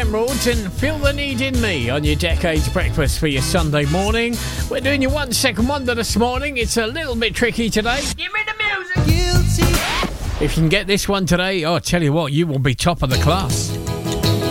Emeralds and Feel the Need in Me on your Decades Breakfast for your Sunday morning. We're doing your 1 second wonder this morning. It's a little bit tricky today. Give me the music. Guilty. If you can get this one today, I tell you what, you will be top of the class.